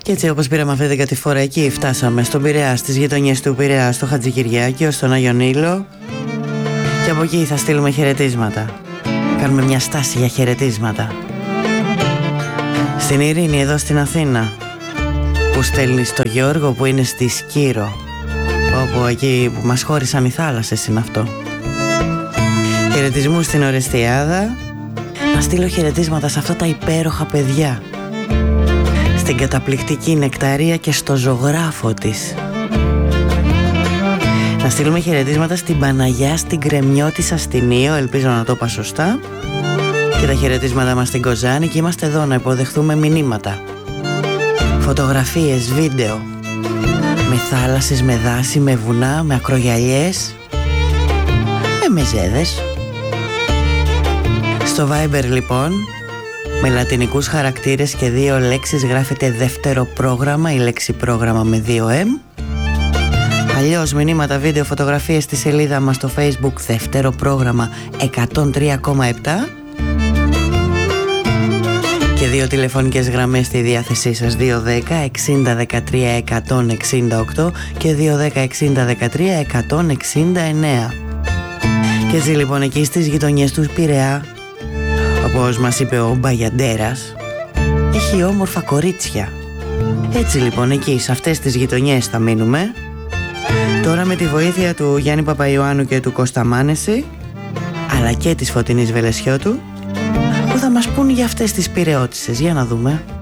Και έτσι όπως πήραμε αυτή την κατηφορά εκεί, φτάσαμε στον Πειραιά, στις γειτονιές του Πειραιά, στο Χατζικυριάκιο, στον Άγιον Ήλο. Και από εκεί θα στείλουμε χαιρετίσματα. Κάνουμε μια στάση για χαιρετίσματα. Στην Ειρήνη εδώ στην Αθήνα, που στέλνει στο Γιώργο που είναι στη Σκύρο, όπου εκεί που μας χώρισαν οι θάλασσες είναι αυτό. Χαιρετισμούς στην Ορεστιάδα. Να στείλω χαιρετίσματα σε αυτά τα υπέροχα παιδιά, στην καταπληκτική Νεκταρία και στο ζωγράφο της. Να στείλουμε χαιρετίσματα στην Παναγιά, στην Κρεμιώτισσα, στην Ήο, ελπίζω να το είπα σωστά. Και τα χαιρετίσματα μας στην Κοζάνη. Και είμαστε εδώ να υποδεχθούμε μηνύματα, φωτογραφίες, βίντεο, με θάλασσες, με δάση, με βουνά, με ακρογιαλιές, με μεζέδες. Στο Viber λοιπόν, με λατινικούς χαρακτήρες και 2 λέξεις γράφεται δεύτερο πρόγραμμα, η λέξη πρόγραμμα με 2M. Αλλιώς μηνύματα, βίντεο, φωτογραφίες στη σελίδα μας στο Facebook, δεύτερο πρόγραμμα 103,7. Και 2 τηλεφωνικές γραμμές στη διάθεσή σας, 210 60 13 168 και 210 60 13 169. Και έτσι λοιπόν εκεί στις γειτονιές του Πειραιά, όπως μας είπε ο Μπαγιαντέρας, έχει όμορφα κορίτσια. Έτσι λοιπόν εκεί σε αυτές τις γειτονιές θα μείνουμε. Τώρα με τη βοήθεια του Γιάννη Παπαϊωάννου και του Κώστα Μάνεση, αλλά και της Φωτεινής Βελεσιώτου, που θα μας πούν για αυτές τις πειραιώτισσες. Για να δούμε.